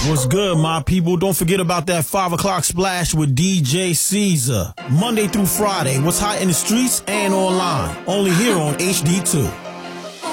What's good, my people? Don't forget about that 5 o'clock splash with DJ Caesar. Monday through Friday, what's hot in the streets and online. Only here on HD2.